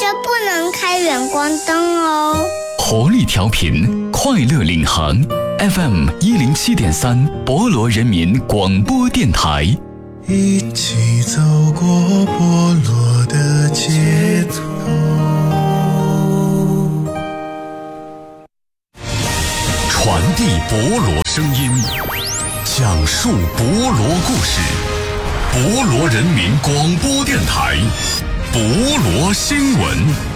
不能开远光灯哦。 活力调频，快乐领航 FM107.3 博罗人民广播电台， 一起走过博罗的街头， 传递博罗声音，讲述博罗故事，博罗人民广播电台，博罗新闻。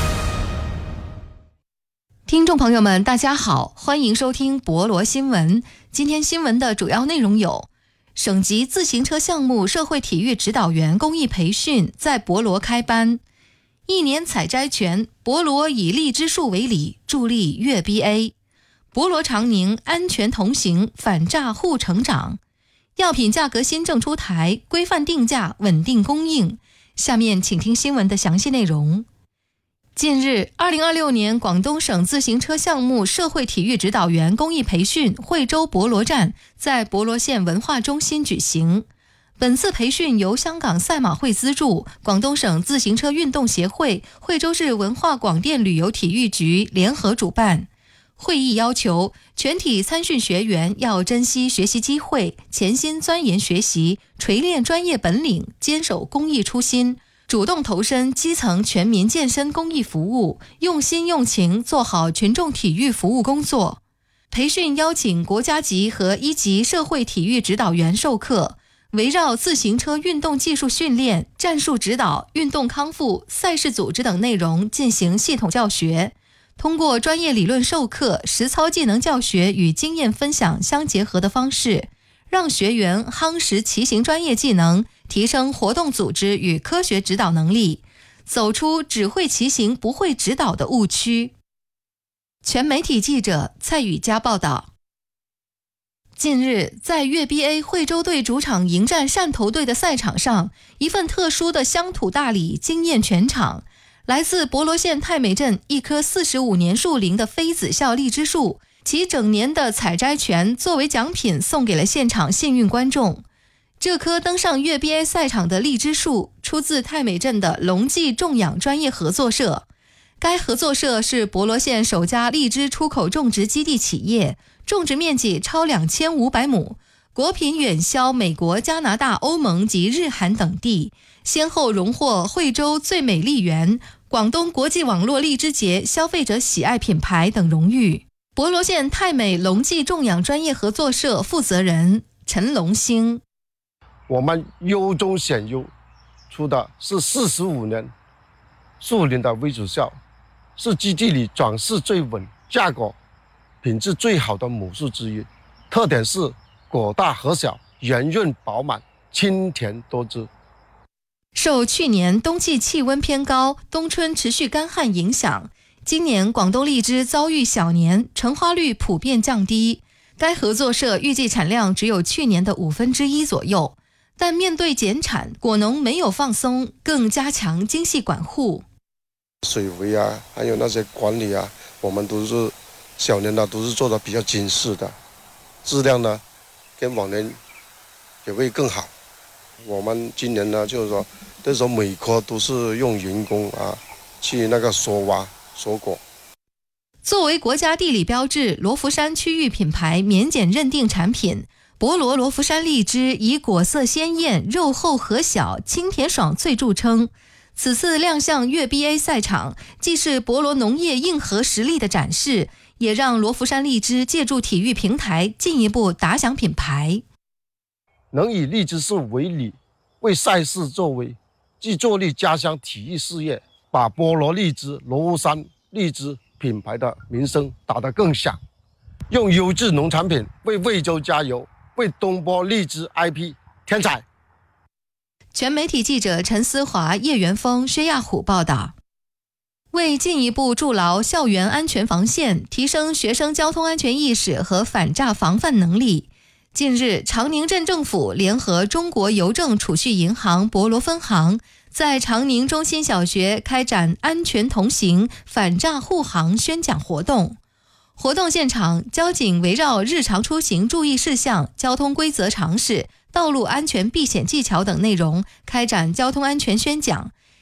听众朋友们大家好，欢迎收听博罗新闻。今天新闻的主要内容有：省级自行车项目社会体育指导员公益培训在博罗开班，1年采摘权，博罗以荔枝树为礼，助力粤 BA。博罗长宁安全同行，反诈护成长。药品价格新政出台，规范定价，稳定供应。下面请听新闻的详细内容。近日，2026年广东省自行车项目社会体育指导员公益培训惠州博罗站在博罗县文化中心举行。本次培训由香港赛马会资助，广东省自行车运动协会、惠州市文化广电旅游体育局联合主办。会议要求全体参训学员要珍惜学习机会，潜心钻研学习，锤炼专业本领，坚守公益初心，主动投身基层全民健身公益服务，用心用情做好群众体育服务工作。培训邀请国家级和1级社会体育指导员授课，围绕自行车运动技术训练、战术指导、运动康复、赛事组织等内容进行系统教学。通过专业理论授课、实操技能教学与经验分享相结合的方式，让学员夯实骑行专业技能，提升活动组织与科学指导能力，走出只会骑行不会指导的误区。全媒体记者蔡宇佳报道。近日，在粤 BA 惠州队主场迎战汕头队的赛场上，一份特殊的乡土大礼惊艳全场。来自博罗县太美镇一棵45年树龄的妃子笑荔枝树，其整年的采摘权作为奖品送给了现场幸运观众。这棵登上粤 BA 赛场的荔枝树出自太美镇的龙记种养专业合作社，该合作社是博罗县首家荔枝出口种植基地企业，种植面积超2500亩，果品远销美国、加拿大、欧盟及日韩等地，先后荣获惠州最美丽园、广东国际网络荔枝节消费者喜爱品牌等荣誉。博罗县太美龙记种养专业合作社负责人陈龙兴： 我们优中选优，出的是45年树龄的威祖孝，是基地里长势最稳、价格品质最好的母树之一，特点是果大核小，圆润饱满，清甜多汁。 受去年冬季气温偏高、冬春持续干旱影响，今年广东荔枝遭遇小年，成花率普遍降低。该合作社预计产量只有去年的1/5左右，但面对减产，果农没有放松，更加强精细管护。 水肥啊，还有那些管理啊，我们都是小年的，都是做的比较精细的，质量呢跟往年也会更好。我们今年呢，就是说，这时候每棵都是用人工去那个缩挖缩果。 作为国家地理标志罗浮山区域品牌免检认定产品，博罗罗浮山荔枝以果色鲜艳、肉厚核小、清甜爽脆著称。此次亮相粤 BA 赛场，既是博罗农业硬核实力的展示，也让罗浮山荔枝借助体育平台进一步打响品牌。 能以荔枝树为礼，为赛事作为，既助力家乡体育事业，把博罗荔枝、罗浮山荔枝品牌的名声打得更响，用优质农产品为惠州加油，为东坡荔枝 IP 添彩。 全媒体记者陈思华、叶元峰、薛亚虎报道。为进一步筑牢校园安全防线，提升学生交通安全意识和反诈防范能力，近日，长宁镇政府联合中国邮政储蓄银行博罗分行，在长宁中心小学开展安全同行反诈护航宣讲活动。活动现场，交警围绕日常出行注意事项、交通规则常识、道路安全避险技巧等内容开展交通安全宣讲，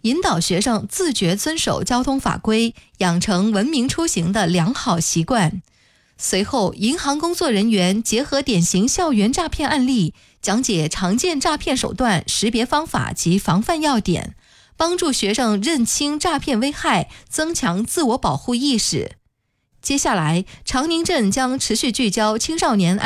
引导学生自觉遵守交通法规，养成文明出行的良好习惯。随后，银行工作人员结合典型校园诈骗案例，讲解常见诈骗手段、识别方法及防范要点，帮助学生认清诈骗危害，增强自我保护意识。接下来，长宁镇将持续聚焦青少年